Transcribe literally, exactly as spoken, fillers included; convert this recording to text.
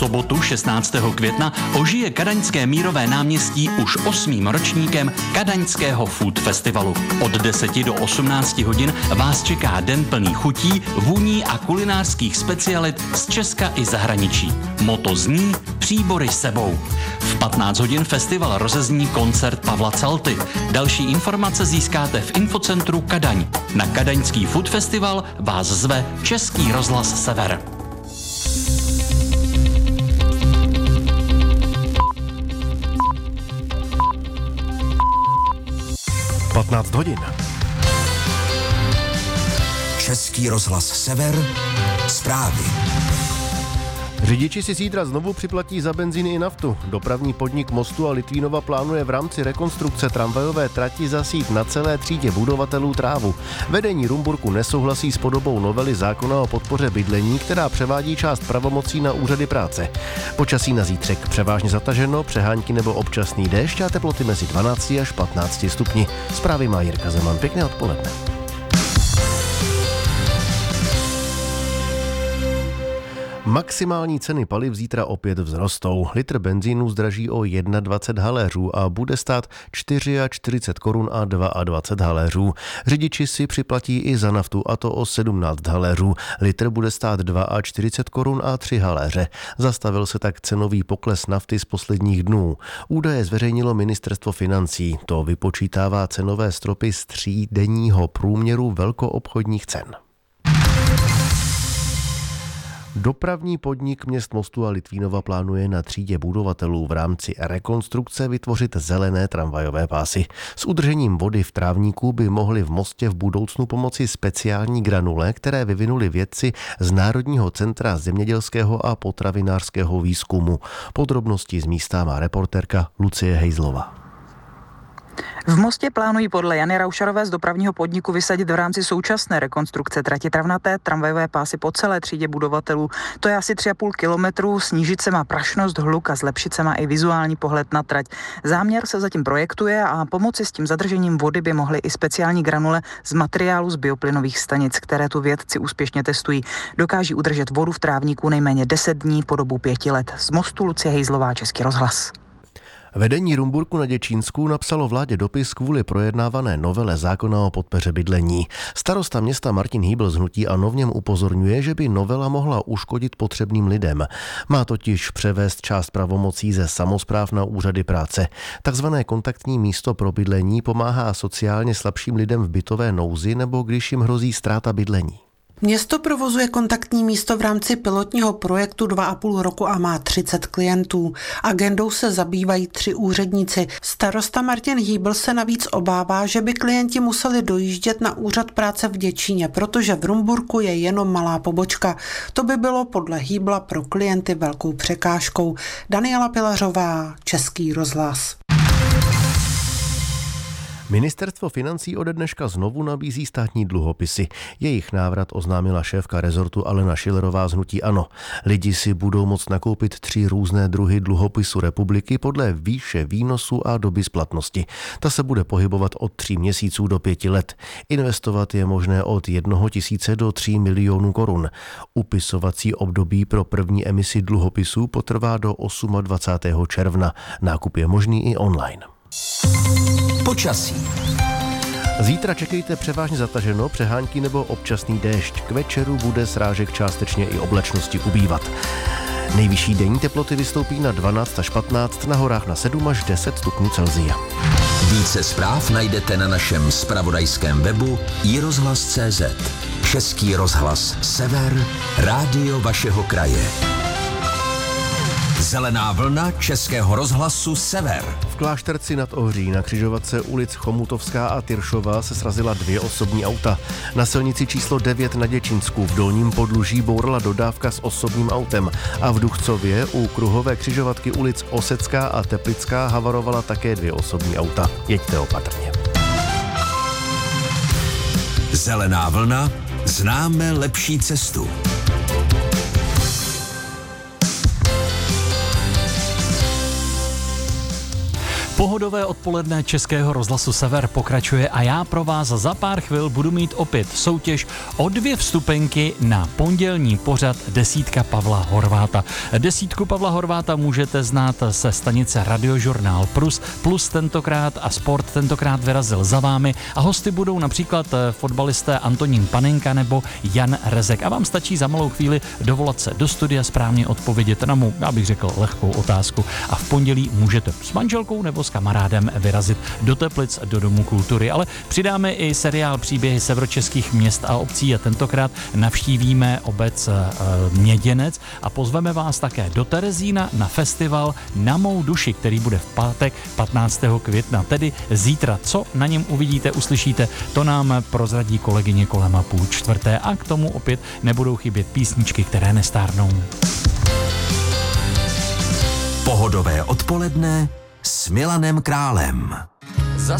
sobotu šestnáctého května ožije kadaňské Mírové náměstí už osmým ročníkem Kadaňského Food Festivalu. Od deseti do osmnácti hodin vás čeká den plný chutí, vůní a kulinářských specialit z Česka i zahraničí. Motto zní Příbory sebou. V patnáct hodin festival rozezní koncert Pavla Calty. Další informace získáte v infocentru Kadaň. Na Kadaňský Food Festival vás zve Český rozhlas Sever. patnáct hodin. Český rozhlas Sever. Zprávy. Řidiči si zítra znovu připlatí za benzín i naftu. Dopravní podnik Mostu a Litvínova plánuje v rámci rekonstrukce tramvajové trati zasít na celé třídě budovatelů trávu. Vedení Rumburku nesouhlasí s podobou novely zákona o podpoře bydlení, která převádí část pravomocí na úřady práce. Počasí na zítřek převážně zataženo, přehánky nebo občasný déšť a teploty mezi dvanácti až patnácti stupni. Zprávy má Jirka Zeman. Pěkné odpoledne. Maximální ceny paliv zítra opět vzrostou. Litr benzínu zdraží o dvacet jedna haléřů a bude stát čtyřicet čtyři korun a dvacet dva haléřů. Řidiči si připlatí i za naftu, a to o sedmnáct haléřů. Litr bude stát čtyřicet dva korun a tři haléře. Zastavil se tak cenový pokles nafty z posledních dnů. Údaje zveřejnilo ministerstvo financí. To vypočítává cenové stropy z třídenního průměru velkoobchodních cen. Dopravní podnik měst Mostu a Litvínova plánuje na třídě budovatelů v rámci rekonstrukce vytvořit zelené tramvajové pásy. S udržením vody v trávníku by mohly v Mostě v budoucnu pomoci speciální granule, které vyvinuli vědci z Národního centra zemědělského a potravinářského výzkumu. Podrobnosti z místa má reportérka Lucie Hejzlová. V Mostě plánují podle Jany Raušarové z dopravního podniku vysadit v rámci současné rekonstrukce trati travnaté tramvajové pásy po celé třídě budovatelů. To je asi tři a půl kilometru, snížit se má prašnost, hluk a zlepšit se má i vizuální pohled na trať. Záměr se zatím projektuje a pomoci s tím zadržením vody by mohly i speciální granule z materiálu z bioplynových stanic, které tu vědci úspěšně testují. Dokáží udržet vodu v trávníku nejméně deset dní po dobu pěti let. Z Mostu Lucie Hejzlová, Český rozhlas. Vedení Rumburku na Děčínsku napsalo vládě dopis kvůli projednávané novele zákona o podpoře bydlení. Starosta města Martin Hýbl z hnutí ANO v něm upozorňuje, že by novela mohla uškodit potřebným lidem. Má totiž převést část pravomocí ze samospráv na úřady práce. Takzvané kontaktní místo pro bydlení pomáhá sociálně slabším lidem v bytové nouzi nebo když jim hrozí ztráta bydlení. Město provozuje kontaktní místo v rámci pilotního projektu dva a půl roku a má třicet klientů. Agendou se zabývají tři úředníci. Starosta Martin Hýbl se navíc obává, že by klienti museli dojíždět na úřad práce v Děčíně, protože v Rumburku je jenom malá pobočka. To by bylo podle Hýbla pro klienty velkou překážkou. Daniela Pilařová, Český rozhlas. Ministerstvo financí ode dneška znovu nabízí státní dluhopisy. Jejich návrat oznámila šéfka rezortu Alena Schillerová z hnutí ANO. Lidi si budou moct nakoupit tři různé druhy dluhopisu republiky podle výše výnosu a doby splatnosti. Ta se bude pohybovat od tří měsíců do pěti let. Investovat je možné od jednoho tisíce do tří milionů korun. Upisovací období pro první emisi dluhopisů potrvá do dvacátého osmého června. Nákup je možný i online. Počasí. Zítra čekejte převážně zataženo, přehánky nebo občasný déšť. K večeru bude srážek částečně i oblačnosti ubývat. Nejvyšší denní teploty vystoupí na dvanáct až patnáct, na horách na sedm až deset stupňů Celsia. Více zpráv najdete na našem zpravodajském webu i rozhlas tečka cé zet. Český rozhlas Sever, rádio vašeho kraje. Zelená vlna Českého rozhlasu Sever. V Klášterci nad Ohří na křižovatce ulic Chomutovská a Tyršová se srazila dvě osobní auta. Na silnici číslo devět na Děčínsku v Dolním Podluží bourala dodávka s osobním autem a v Duchcově u kruhové křižovatky ulic Osecká a Teplická havarovala také dvě osobní auta. Jeďte opatrně. Zelená vlna, známe lepší cestu. Pohodové odpoledne Českého rozhlasu Sever pokračuje a já pro vás za pár chvil budu mít opět soutěž o dvě vstupenky na pondělní pořad Desítka Pavla Horváta. Desítku Pavla Horváta můžete znát se stanice Radiožurnál Plus, plus tentokrát a sport tentokrát vyrazil za vámi a hosty budou například fotbalisté Antonín Panenka nebo Jan Rezek. A vám stačí za malou chvíli dovolat se do studia, správně odpovědět na mou, já bych řekl, lehkou otázku a v pondělí můžete s manželkou nebo s kamarádem vyrazit do Teplic, do Domu kultury. Ale přidáme i seriál Příběhy severočeských měst a obcí a tentokrát navštívíme obec Měděnec a pozveme vás také do Terezína na festival Na mou duši, který bude v pátek patnáctého května, tedy zítra. Co na něm uvidíte, uslyšíte, to nám prozradí kolegyně kolem a půl čtvrté a k tomu opět nebudou chybět písničky, které nestárnou. Pohodové odpoledne s Milanem Králem.